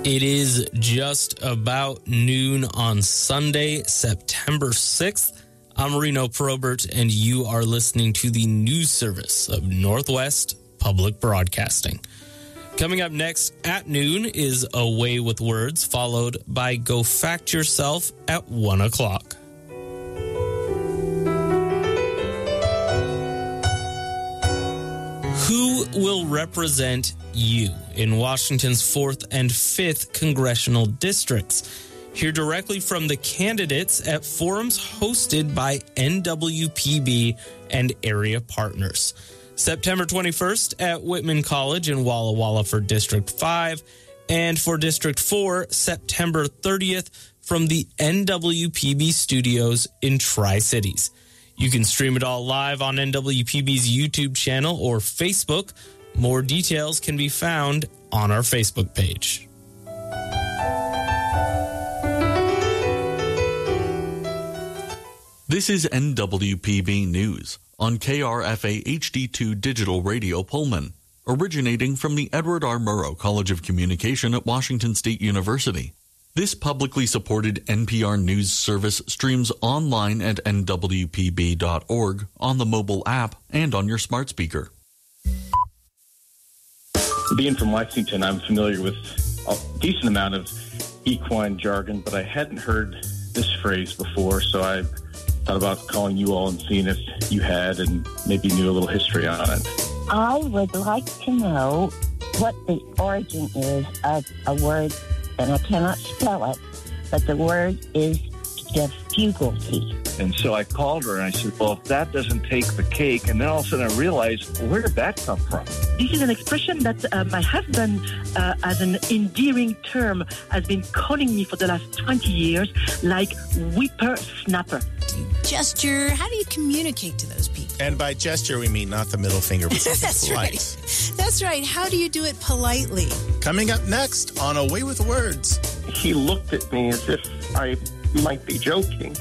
It is just about noon on Sunday, September 6th. I'm Reno Probert, and you are listening to the news service of Northwest Public Broadcasting. Coming up next at noon is Away with Words, followed by Go Fact Yourself at 1 o'clock. Who will represent you in Washington's 4th and 5th congressional districts? Hear directly from the candidates at forums hosted by NWPB and area partners. September 21st at Whitman College in Walla Walla for District 5, and for District 4, September 30th from the NWPB studios in Tri-Cities. You can stream it all live on NWPB's YouTube channel or Facebook. More details can be found on our Facebook page. This is NWPB News on KRFA HD2 Digital Radio Pullman, originating from the Edward R. Murrow College of Communication at Washington State University. This publicly supported NPR news service streams online at nwpb.org, on the mobile app, and on your smart speaker. Being from Lexington, I'm familiar with a decent amount of equine jargon, but I hadn't heard this phrase before, so I thought about calling you all and seeing if you had and maybe knew a little history on it. I would like to know what the origin is of a word, and I cannot spell it, but the word is diffugalty. And so I called her and I said, well, if that doesn't take the cake, and then all of a sudden I realized, well, where did that come from? This is an expression that my husband, as an endearing term, has been calling me for the last 20 years, like whippersnapper. Do you gesture? How do you communicate to those people? And by gesture, we mean not the middle finger, but That's polite. right. That's right. How do you do it politely? Coming up next on Away with Words. He looked at me as if I might be joking.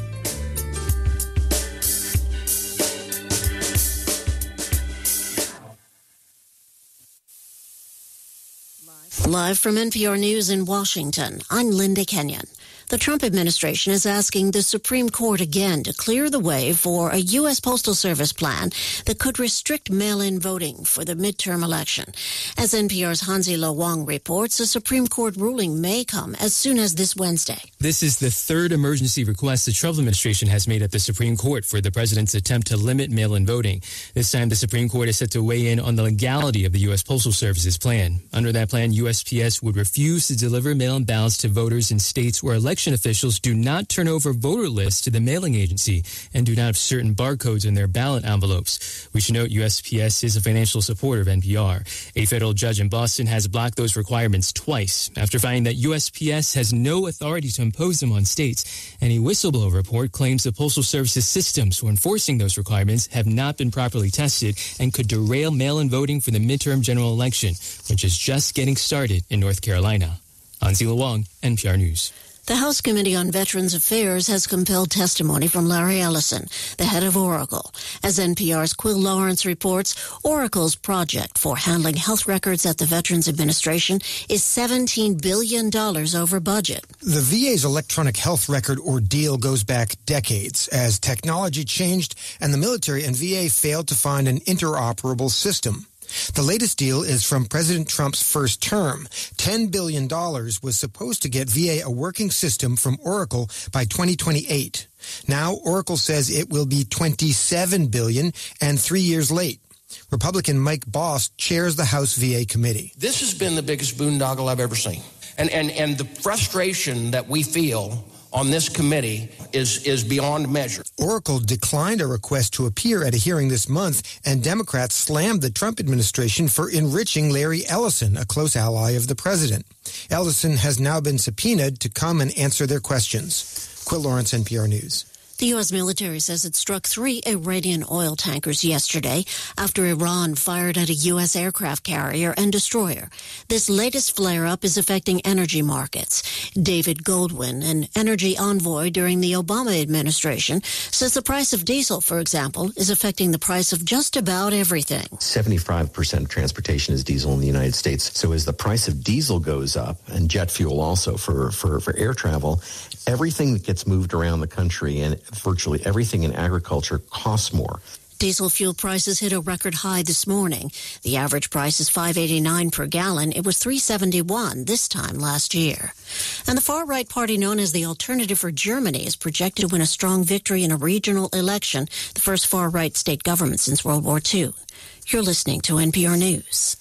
Live from NPR News in Washington, I'm Linda Kenyon. The Trump administration is asking the Supreme Court again to clear the way for a U.S. Postal Service plan that could restrict mail-in voting for the midterm election. As NPR's Hansi Lo Wang reports, a Supreme Court ruling may come as soon as this Wednesday. This is the third emergency request the Trump administration has made at the Supreme Court for the president's attempt to limit mail-in voting. This time, the Supreme Court is set to weigh in on the legality of the U.S. Postal Service's plan. Under that plan, USPS would refuse to deliver mail-in ballots to voters in states where election officials do not turn over voter lists to the mailing agency and do not have certain barcodes in their ballot envelopes. We should note USPS is a financial supporter of NPR. A federal judge in Boston has blocked those requirements twice after finding that USPS has no authority to impose them on states. And a whistleblower report claims the Postal Service's systems for enforcing those requirements have not been properly tested and could derail mail-in voting for the midterm general election, which is just getting started in North Carolina. Hansi Lo Wang, NPR News. The House Committee on Veterans Affairs has compelled testimony from Larry Ellison, the head of Oracle. As NPR's Quill Lawrence reports, Oracle's project for handling health records at the Veterans Administration is $17 billion over budget. The VA's electronic health record ordeal goes back decades as technology changed and the military and VA failed to find an interoperable system. The latest deal is from President Trump's first term. $10 billion was supposed to get VA a working system from Oracle by 2028. Now, Oracle says it will be $27 billion and 3 years late. Republican Mike Bost chairs the House VA committee. This has been the biggest boondoggle I've ever seen. And the frustration that we feel on this committee is beyond measure. Oracle declined a request to appear at a hearing this month, and Democrats slammed the Trump administration for enriching Larry Ellison, a close ally of the president. Ellison has now been subpoenaed to come and answer their questions. Quill Lawrence, NPR News. The U.S. military says it struck 3 Iranian oil tankers yesterday after Iran fired at a U.S. aircraft carrier and destroyer. This latest flare-up is affecting energy markets. David Goldwyn, an energy envoy during the Obama administration, says the price of diesel, for example, is affecting the price of just about everything. 75% of transportation is diesel in the United States. So as the price of diesel goes up, and jet fuel also for air travel, everything that gets moved around the country and virtually everything in agriculture costs more. Diesel fuel prices hit a record high this morning. The average price is $5.89 per gallon. It was $3.71 this time last year. And the far-right party known as the Alternative for Germany is projected to win a strong victory in a regional election, the first far-right state government since World War II. You're listening to NPR News.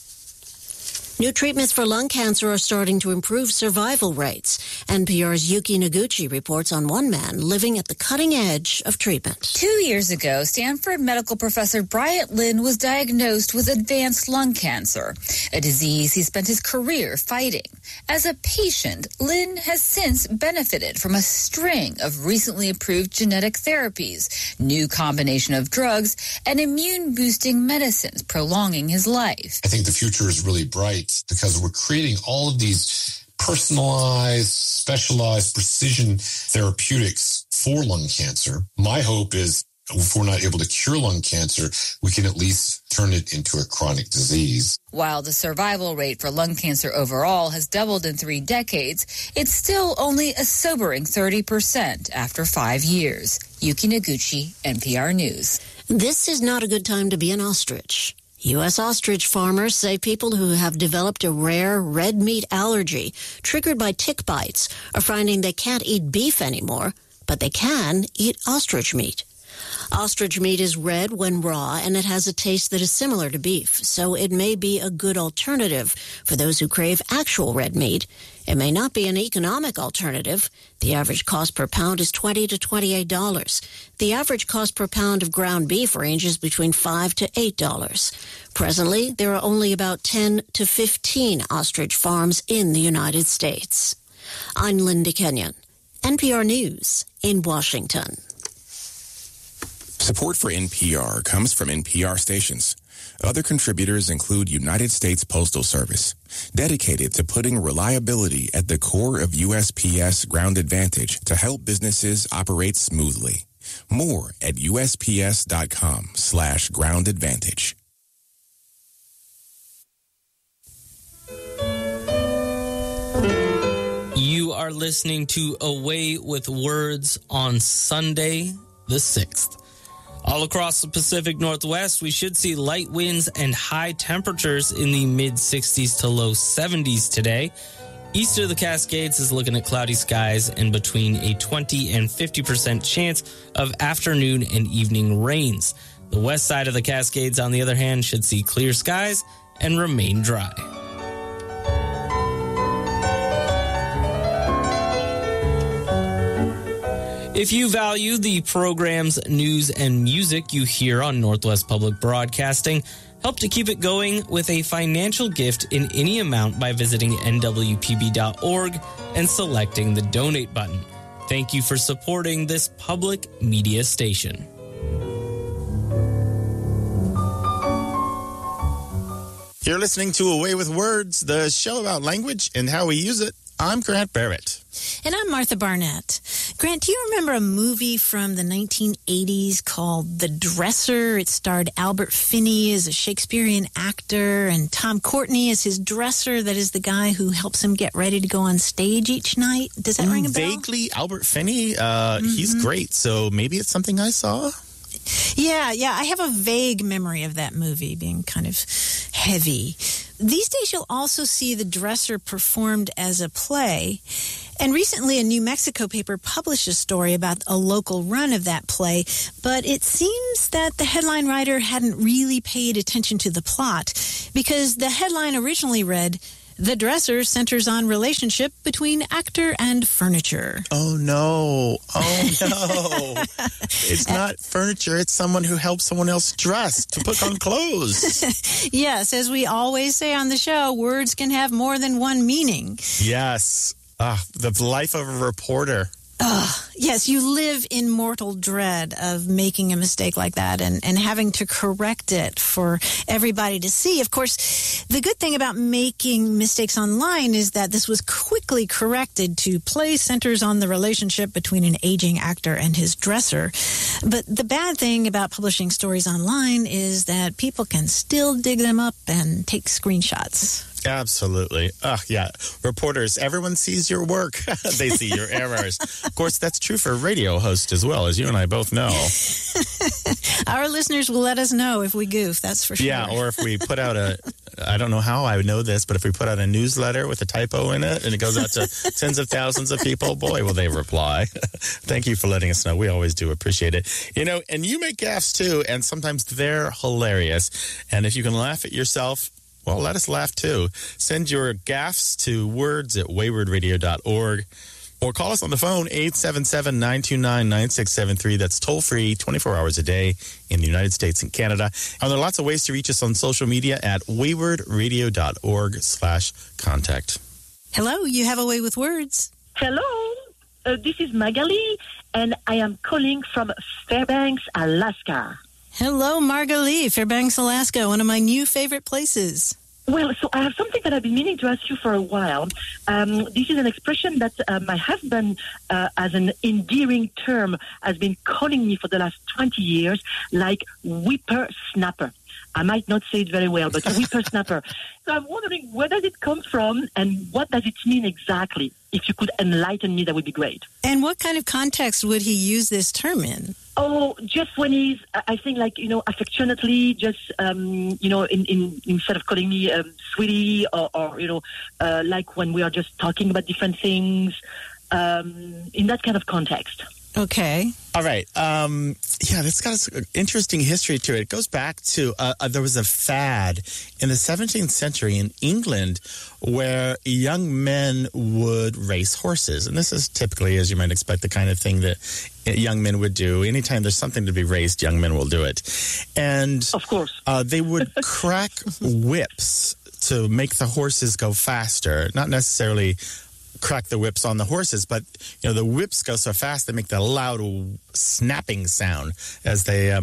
New treatments for lung cancer are starting to improve survival rates. NPR's Yuki Noguchi reports on one man living at the cutting edge of treatment. 2 years ago, Stanford medical professor Bryant Lin was diagnosed with advanced lung cancer, a disease he spent his career fighting. As a patient, Lin has since benefited from a string of recently approved genetic therapies, new combination of drugs, and immune-boosting medicines, prolonging his life. I think the future is really bright, because we're creating all of these personalized, specialized precision therapeutics for lung cancer. My hope is if we're not able to cure lung cancer, we can at least turn it into a chronic disease. While the survival rate for lung cancer overall has doubled in 3 decades, it's still only a sobering 30% after 5 years. Yuki Noguchi, NPR News. This is not a good time to be an ostrich. U.S. ostrich farmers say people who have developed a rare red meat allergy triggered by tick bites are finding they can't eat beef anymore, but they can eat ostrich meat. Ostrich meat is red when raw, and it has a taste that is similar to beef, so it may be a good alternative for those who crave actual red meat. It may not be an economic alternative. The average cost per pound is $20 to $28. The average cost per pound of ground beef ranges between $5 to $8. Presently, there are only about 10 to 15 ostrich farms in the United States. I'm Linda Kenyon, NPR News in Washington. Support for NPR comes from NPR stations. Other contributors include United States Postal Service, dedicated to putting reliability at the core of USPS Ground Advantage to help businesses operate smoothly. More at USPS.com/Ground Advantage. You are listening to Away with Words on Sunday, the 6th. All across the Pacific Northwest, we should see light winds and high temperatures in the mid-60s to low 70s today. East of the Cascades is looking at cloudy skies and between a 20 and 50% chance of afternoon and evening rains. The west side of the Cascades, on the other hand, should see clear skies and remain dry. If you value the program's news and music you hear on Northwest Public Broadcasting, help to keep it going with a financial gift in any amount by visiting nwpb.org and selecting the donate button. Thank you for supporting this public media station. You're listening to Away with Words, the show about language and how we use it. I'm Grant Barrett. And I'm Martha Barnett. Grant, do you remember a movie from the 1980s called The Dresser? It starred Albert Finney as a Shakespearean actor and Tom Courtenay as his dresser, that is the guy who helps him get ready to go on stage each night. Does that ring a bell? Vaguely, Albert Finney. He's great, so maybe it's something I saw. Yeah, I have a vague memory of that movie being kind of heavy. These days, you'll also see The Dresser performed as a play. And recently, a New Mexico paper published a story about a local run of that play, but it seems that the headline writer hadn't really paid attention to the plot, because the headline originally read, "The Dresser centers on relationship between actor and furniture." Oh, no. It's not furniture. It's someone who helps someone else dress to put on clothes. Yes, as we always say on the show, words can have more than one meaning. Yes. The life of a reporter. Yes, you live in mortal dread of making a mistake like that and having to correct it for everybody to see. Of course, the good thing about making mistakes online is that this was quickly corrected to play centers on the relationship between an aging actor and his dresser. But the bad thing about publishing stories online is that people can still dig them up and take screenshots. Absolutely. Yeah. Reporters, everyone sees your work. They see your errors. Of course, that's true for radio hosts as well, as you and I both know. Our listeners will let us know if we goof, that's for sure. Yeah, or if we put out I don't know how I would know this, but if we put out a newsletter with a typo in it and it goes out to tens of thousands of people, boy, will they reply. Thank you for letting us know. We always do appreciate it. And you make gaffes too, and sometimes they're hilarious. And if you can laugh at yourself, well, let us laugh too. Send your gaffes to words@waywardradio.org or call us on the phone, 877-929-9673. That's toll free, 24 hours a day in the United States and Canada. And there are lots of ways to reach us on social media at waywardradio.org/contact. Hello, you have a way with words. Hello, this is Magali, and I am calling from Fairbanks, Alaska. Hello, Margalie, Fairbanks, Alaska, one of my new favorite places. Well, so I have something that I've been meaning to ask you for a while. This is an expression that my husband, as an endearing term, has been calling me for the last 20 years, like whippersnapper. I might not say it very well, but whippersnapper. So I'm wondering, where does it come from and what does it mean exactly? If you could enlighten me, that would be great. And what kind of context would he use this term in? Oh, just when he's, I think, affectionately, just, instead of calling me sweetie or like when we are just talking about different things, in that kind of context. Okay. All right. That's got an interesting history to it. It goes back to there was a fad in the 17th century in England where young men would race horses. And this is typically, as you might expect, the kind of thing that young men would do. Anytime there's something to be raced, young men will do it. And of course, they would crack whips to make the horses go faster, not necessarily crack the whips on the horses, but the whips go so fast they make the loud snapping sound as they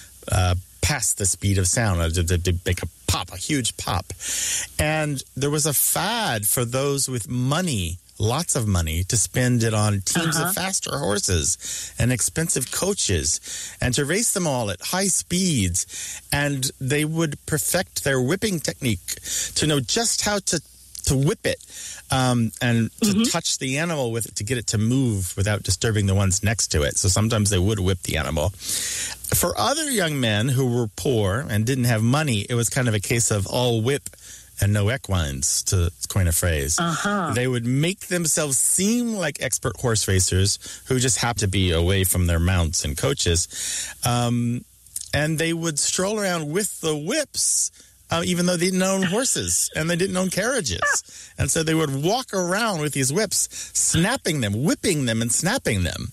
pass the speed of sound. They make a huge pop. And there was a fad for those with money, lots of money, to spend it on teams of faster horses and expensive coaches and to race them all at high speeds. And they would perfect their whipping technique to know just how to whip it and to touch the animal with it to get it to move without disturbing the ones next to it. So sometimes they would whip the animal. For other young men who were poor and didn't have money, it was kind of a case of all whip and no equines, to coin a phrase. They would make themselves seem like expert horse racers who just happened to be away from their mounts and coaches. And they would stroll around with the whips even though they didn't own horses and they didn't own carriages. And so they would walk around with these whips, snapping them, whipping them and snapping them.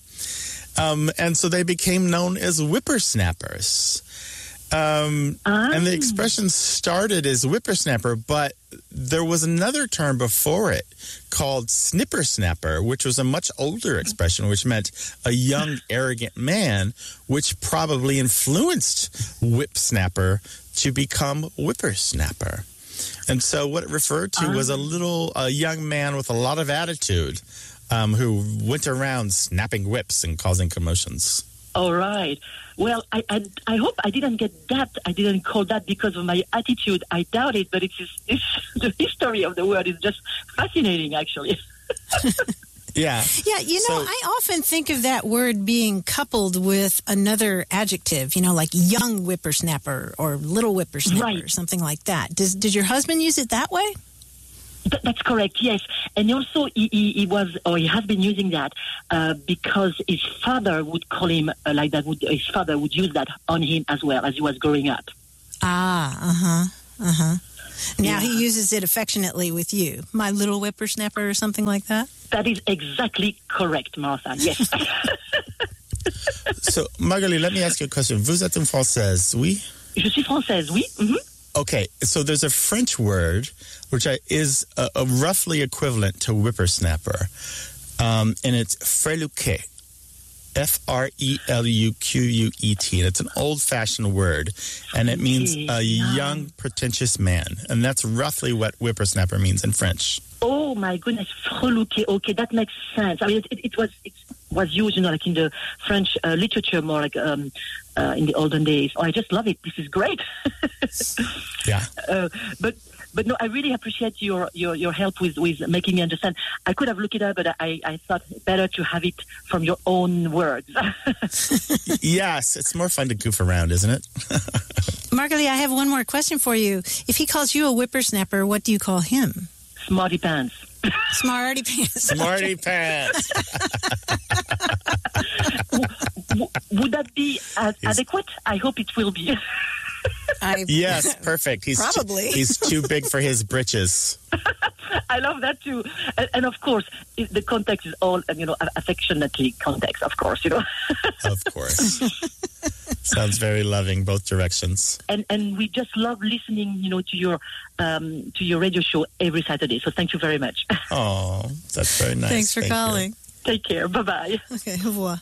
And so they became known as whippersnappers. And the expression started as whippersnapper, but there was another term before it called snippersnapper, which was a much older expression, which meant a young, arrogant man, which probably influenced whipsnapper to become whippersnapper. And so what it referred to was a young man with a lot of attitude who went around snapping whips and causing commotions. All right. Well, I hope I didn't get that. I didn't call that because of my attitude. I doubt it, but it's the history of the word is just fascinating, actually. Yeah. Yeah, I often think of that word being coupled with another adjective, like young whippersnapper or little whippersnapper, or something like that. Did your husband use it that way? That's correct, yes. And also he has been using that because his father would call him like that. His father would use that on him as well as he was growing up. Now he uses it affectionately with you. My little whippersnapper or something like that? That is exactly correct, Martha, yes. So, Magali, let me ask you a question. Vous êtes une Française, oui? Je suis Française, oui. Mm-hmm. Okay, so there's a French word which is roughly equivalent to whippersnapper, and it's freluquet. Freluquet. And it's an old-fashioned word, and it means a young, pretentious man. And that's roughly what whippersnapper means in French. Oh my goodness, freluquet. Okay, that makes sense. I mean, it was used, like in the French literature, more like in the olden days. Oh, I just love it. This is great. Yeah. But no, I really appreciate your help with making me understand. I could have looked it up, but I thought better to have it from your own words. Yes, it's more fun to goof around, isn't it? Margalie, I have one more question for you. If he calls you a whippersnapper, what do you call him? Smarty pants. Smarty pants. Smarty pants. Would that be adequate? I hope it will be. Yes, perfect. Probably. He's too big for his britches. I love that too. And of course, the context is all, affectionately context, of course, Of course. Sounds very loving, both directions. And we just love listening, to your radio show every Saturday. So thank you very much. Oh, that's very nice. Thanks for calling. Take care. Bye-bye. Okay, au revoir.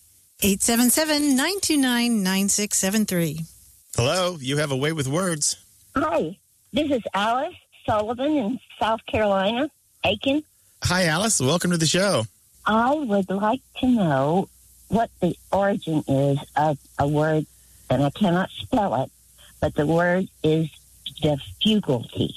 877-929-9673. Hello, you have a way with words. Hi, this is Alice Sullivan in South Carolina, Aiken. Hi, Alice. Welcome to the show. I would like to know what the origin is of a word, and I cannot spell it, but the word is diffugalty.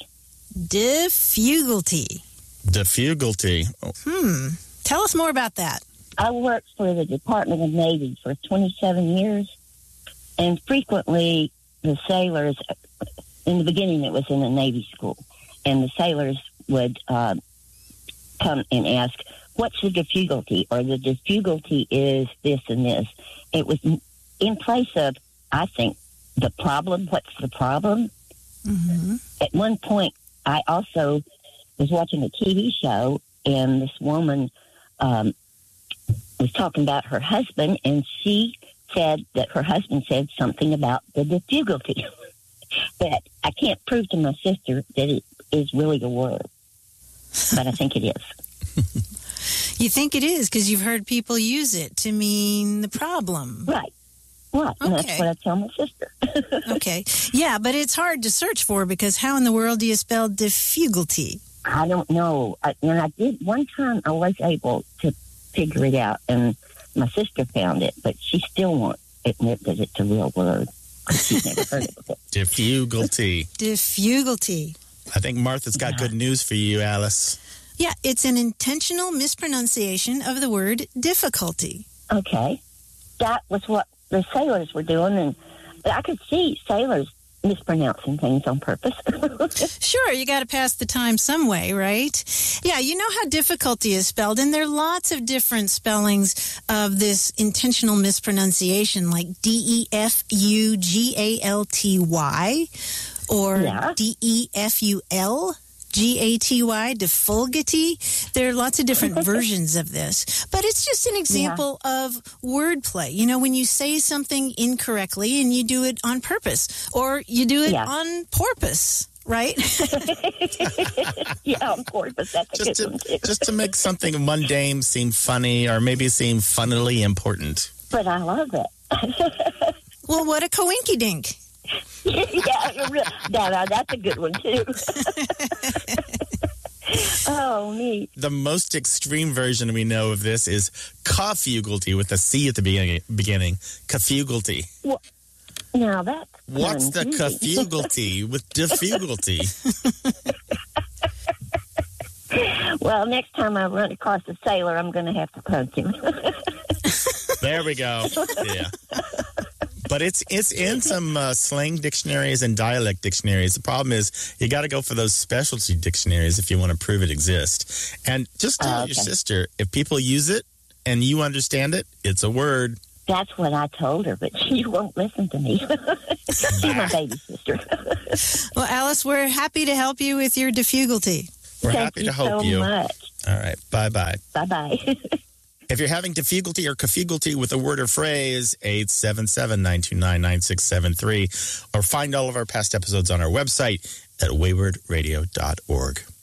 Diffugalty. Diffugalty. Tell us more about that. I worked for the Department of Navy for 27 years, and frequently the sailors, in the beginning it was in a Navy school, and the sailors would come and ask, what's the diffugalty? Or the diffugalty is this and this. It was in place of, I think, the problem. What's the problem? Mm-hmm. At one point, I also was watching a TV show, and this woman was talking about her husband, and she said that her husband said something about the diffugalty. But I can't prove to my sister that it is really a word. But I think it is. You think it is because you've heard people use it to mean the problem. Right. Right. And that's what I tell my sister. Okay. Yeah, but it's hard to search for because how in the world do you spell diffugalty? I don't know. I did one time. I was able to figure it out, and my sister found it, but she still won't admit that it's a real word. She's never heard it before. Diffugalty. Diffugalty. I think Martha's got good news for you, Alice. Yeah, it's an intentional mispronunciation of the word difficulty. Okay. That was what the sailors were doing, and I could see sailors mispronouncing things on purpose. Sure, you got to pass the time some way, right? Yeah, you know how difficulty is spelled, and there are lots of different spellings of this intentional mispronunciation, like D-E-F-U-G-A-L-T-Y or D-E-F-U-L. G-A-T-Y, defulgity. There are lots of different versions of this. But it's just an example of wordplay. You know, when you say something incorrectly and you do it on purpose, or you do it on porpoise, right? On porpoise. That's a good one, too. Just to make something mundane seem funny or maybe seem funnily important. But I love it. Well, what a coinkydink. That's a good one, too. Oh, neat. The most extreme version we know of this is caffugalty with a C at the beginning. Caffugalty. Well, now that's what's the caffugalty with diffugalty? Well, next time I run across a sailor, I'm going to have to punch him. There we go. Yeah. But it's in some slang dictionaries and dialect dictionaries. The problem is you got to go for those specialty dictionaries if you want to prove it exists. And just tell your sister, if people use it and you understand it, it's a word. That's what I told her, but she won't listen to me. She's my baby sister. Well, Alice, we're happy to help you with your diffugalty. We're happy to help you. Thank you so much. All right. Bye-bye. Bye-bye. If you're having diffugalty or caffugalty with a word or phrase, 877-929-9673, or find all of our past episodes on our website at waywardradio.org.